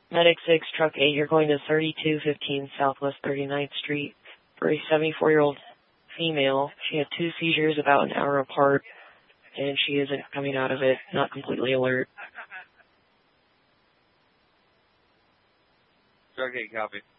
Medic 6, Truck 8, you're going to 3215 Southwest 39th Street for a 74-year-old female. She had 2 seizures about an hour apart, and she isn't coming out of it, not completely alert. Truck 8, copy.